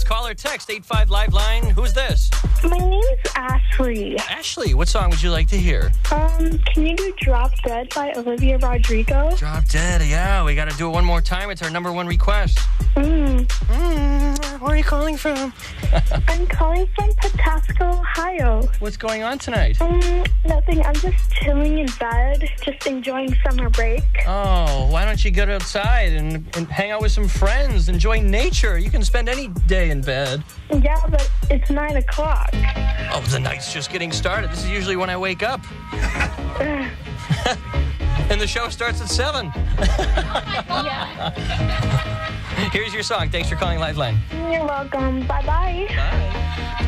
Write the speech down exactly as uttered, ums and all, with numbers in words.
Call or text eight five Live Line. Who's this? My name's Ashley. Ashley, what song would you like to hear? Um, can you do Drop Dead by Olivia Rodrigo? Drop Dead, yeah. We got to do it one more time. It's our number one request. Mm. Mm, where are you calling from? I'm calling from Pataska, Ohio. What's going on tonight? Um, nothing. I'm just chilling in bed, just enjoying summer break. Oh, why don't you go outside and, and hang out with some friends, enjoy nature? You can spend any day in bed. Yeah, but it's nine o'clock. Oh, the night's just getting started. This is usually when I wake up. And the show starts at seven. Yeah. Here's your song. Thanks for calling Lifeline. You're welcome. Bye-bye. Bye.